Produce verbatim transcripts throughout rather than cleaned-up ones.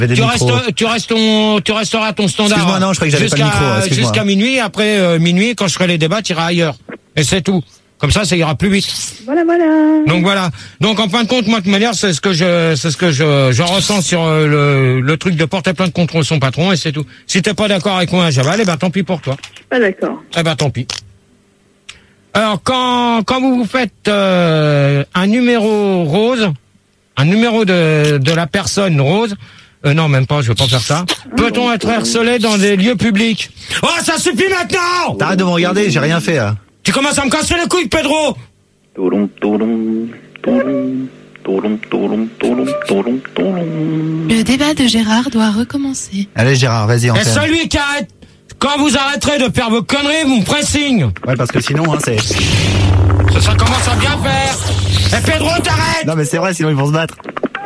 Tu restes, tu restes ton, tu resteras ton standard. Excuse-moi, non, je croyais que j'avais pas le micro. Excuse-moi. Jusqu'à minuit. Après euh, minuit, quand je ferai les débats, tu iras ailleurs. Et c'est tout. Comme ça, ça ira plus vite. Voilà, voilà. Donc voilà. Donc en fin de compte, moi de toute manière, c'est ce que je, c'est ce que je, je ressens sur euh, le, le truc de porter plainte contre son patron et c'est tout. Si t'es pas d'accord avec moi, Javal, eh ben tant pis pour toi. Je suis pas d'accord. Eh ben tant pis. Alors quand quand vous vous faites euh, un numéro rose, un numéro de de la personne rose. Euh, non, même pas, je veux pas faire ça. Peut-on être harcelé dans des lieux publics? Oh, ça suffit maintenant! T'arrêtes de me regarder, j'ai rien fait, là. Tu commences à me casser les couilles, Pedro! Le débat de Gérard doit recommencer. Allez, Gérard, vas-y, Et enchaîne. celui qui arrête, quand vous arrêterez de faire vos conneries, vous me ferez signe. Ouais, parce que sinon, hein, c'est... Ça, ça commence à bien faire. Et Pedro, t'arrêtes! Non, mais c'est vrai, sinon ils vont se battre.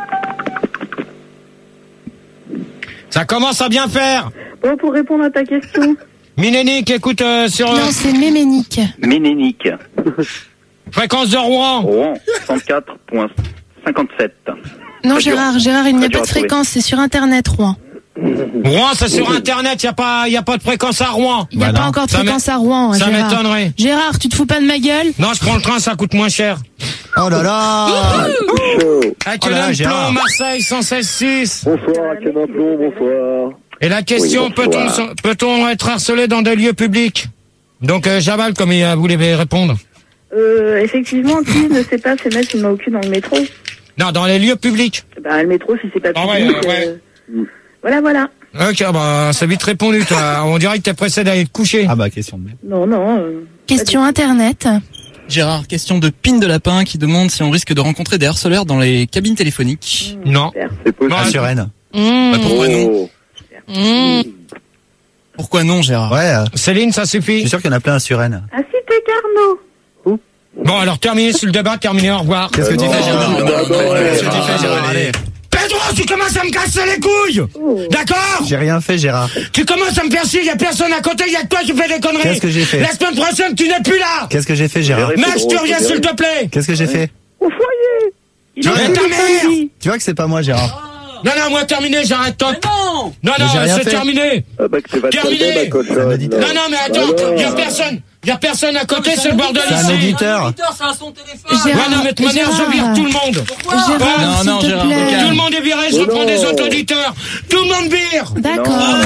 Ça commence à bien faire. Bon, pour répondre à ta question. Minénique, écoute, euh, sur... Non, c'est Méménique. Ménénique. Fréquence de Rouen. Rouen, cent quatre virgule cinquante-sept. Non, Très dur. Gérard, Gérard, il n'y a Très dur pas à de trouver. fréquence, c'est sur Internet, Rouen. Rouen, c'est sur Internet, y a pas, y a pas de fréquence à Rouen. Il n'y a Bah pas non. encore de Ça fréquence à Rouen, ça Gérard. m'étonnerait. Gérard, tu te fous pas de ma gueule? Non, je prends le train, ça coûte moins cher. Oh là là. Avec Oh là là, le Gérard. plomb, Marseille, cent seize six. Bonsoir, Kenan Plomb, bonsoir. Et la question, Oui, peut-on, bonsoir. peut-on être harcelé dans des lieux publics? Donc, euh, Javal, comme il euh, voulait répondre. Euh, effectivement, qui ne sait pas se mettre une main au cul dans le métro? Non, dans les lieux publics. Bah, le métro, si c'est pas Ah ouais, public, euh, ouais. euh, voilà, voilà. Ok, bah, c'est vite répondu, toi. On dirait que t'es pressé d'aller te coucher. Ah bah, question de merde. Non, non. euh, Question Internet. Gérard, question de Pine de Lapin qui demande si on risque de rencontrer des harceleurs dans les cabines téléphoniques. Non. super. C'est possible. Non, Ah, sur Rennes. Mmh. Bah, pourquoi non? Oh. Mmh. Pourquoi non, Gérard? Ouais, euh, Céline, ça je suis suffit. sûr qu'il y en a plein à Suresnes. Ah, Cité Carnot. Bon, alors, terminé sur le débat, terminé, au revoir. Qu'est-ce que tu non, fais, Gérard? non, non, non, Qu'est-ce que tu non, fais, Gérard? non, Allez. Pedro, tu commences à me casser les couilles! Oh. D'accord? J'ai rien fait, Gérard. Tu commences à me faire chier, y a personne à côté, y a que toi qui fais des conneries. Qu'est-ce que j'ai fait? La semaine prochaine, tu n'es plus là. Qu'est-ce que j'ai fait, Gérard? Gérard. Match, tu reviens, s'il te plaît. Qu'est-ce que j'ai fait? Au foyer. Il Tu est vois, tous ta les mère. samedis. Tu vois que c'est pas moi, Gérard. Non, non, moi, terminé, j'arrête top. Non! Non, Mais non, j'ai rien c'est fait. terminé. Ah bah que c'est pas Terminé. ma cochonne. C'est un auditeur. Non, non, mais attends, y a personne. Y a personne à côté, c'est le bordel C'est un ici. auditeur. C'est à son téléphone. Ouais, Gérard, non, mais de toute manière, je vire tout le monde. Gérard, Non, s'il non, te Gérard, plaît. au calme. Tout le monde est viré, je Mais reprends non. des autres auditeurs. Tout le monde vire. D'accord.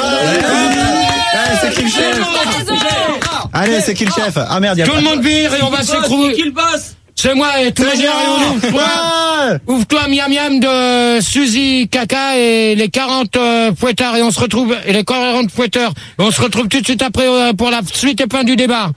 Allez, c'est qui le chef? Allez, c'est qui le chef? Ah merde, y a Tout pas... le monde vire et on va s'écrouler. Qui le boss? C'est moi et tout le monde. Ouvre-toi. Ouais. Ouvre-toi, miam miam de Suzy Caca et les quarante euh, fouettards et on se retrouve, et les quarante fouetteurs. Et on se retrouve tout de suite après euh, pour la suite et fin du débat.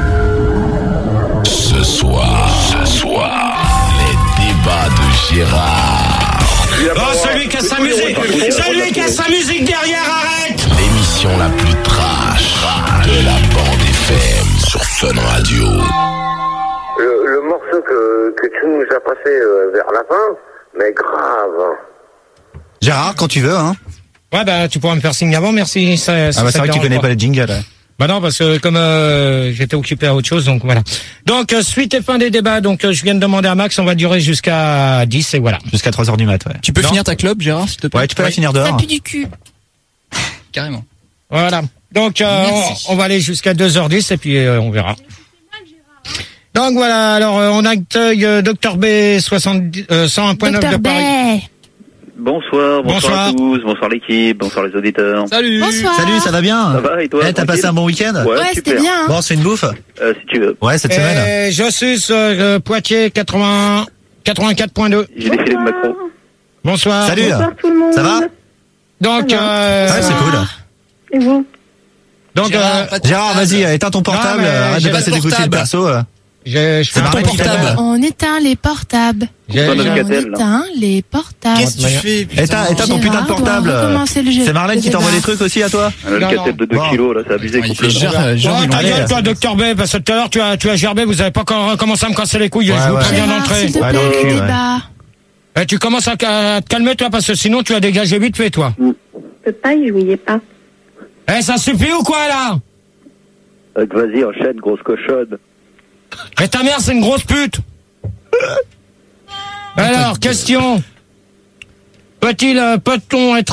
Ce soir, ce soir, les débats de Gérard. Oh, celui qui a sa musique, celui qui a sa musique derrière, arrête! L'émission la plus trash de la bande F M sur Fun Radio. Le, le morceau que, que tu nous as passé euh, vers la fin, mais grave. Gérard, quand tu veux, hein. Ouais, bah, tu pourras me faire signe avant, merci. Ça, Ah bah c'est vrai que tu connais pas les jingles. Ouais. Bah non, parce que comme euh, j'étais occupé à autre chose, donc voilà. Donc, euh, suite et fin des débats, donc euh, je viens de demander à Max, on va durer jusqu'à dix, et voilà. Jusqu'à trois heures du mat, ouais. Tu peux Non. finir ta clope, Gérard, s'il te plaît? Ouais, tu peux la finir Ça dehors. pue du cul. Carrément. Voilà. Donc, euh, on, Merci. on va aller jusqu'à deux heures dix, et puis euh, on verra. Donc voilà, alors euh, on accueille euh, Docteur B soixante-dix, euh, cent un point neuf de Docteur Paris. Bay. Bonsoir, bonsoir, Bonsoir. à tous, bonsoir l'équipe, bonsoir les auditeurs. Salut! Bonsoir. Salut, ça va bien? Ça va et toi? Eh, t'as passé un bon week-end? Ouais, Ouais, c'était super. bien. hein. Bon, c'est une bouffe? Euh, si tu veux. Ouais, cette semaine. Et je suis euh, Poitiers quatre-vingts, quatre-vingt-quatre point deux. J'ai défilé de macro. Bonsoir. Salut. Bonsoir tout le monde. Ça va? Donc, Ça va. euh, Ouais, c'est cool. Et vous? donc, Gérard, euh, pas de Gérard, portable. vas-y, éteins ton portable, mais arrête de j'ai passer pas des de coups de fil portable. perso. euh. je, je fais C'est un marrant petit qu'il t'appelle. débat. On éteint les portables. J'ai- Pas notre j'ai- On Alcatel, là. éteint les portables. Qu'est-ce que tu fais, putain? Éteins, éteins ton putain de Gérard doit portable. recommencer le jeu- C'est Marlène le qui t'envoie débat. des trucs aussi à toi? Un Non, alcatel non. de deux Bon. kilos, là, c'est abusé. Ouais, il coupe-le. fait Gérard, Gérard, Oh, il ta enlève. gueule, toi, Docteur B, parce que tout à l'heure, tu as, tu as gerbé, vous avez pas encore commencé à me casser les couilles, Ouais, je vous ouais. préviens Gérard, d'entrer. s'il te Ouais, plaît, dans le le cul, ouais. débat. Eh, tu commences à, à te calmer, toi, parce que sinon, tu as dégagé vite fait, toi. Papa, il jouait pas. Eh, ça suffit ou quoi, là? Euh, Vas-y, enchaîne, grosse cochonne. Et ta mère, c'est une grosse pute. Alors, question. Peut-il, euh, peut-on être